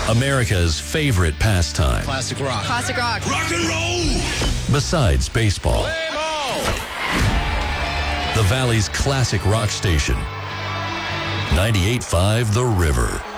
America's favorite pastime. Classic rock. Classic rock. Rock and roll. Besides baseball. The Valley's classic rock station. 98.5 The River.